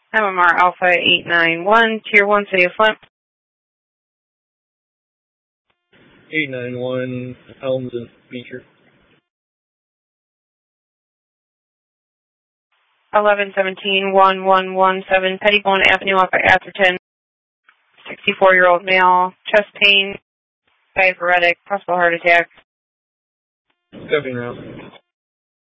MMR Alpha 891, Tier 1, City of Flint. 891, Elms and Beecher. 1117-1117, Pettibone Avenue, off of Atherton. 64-year-old male, chest pain, diaphoretic, possible heart attack. Stepping route.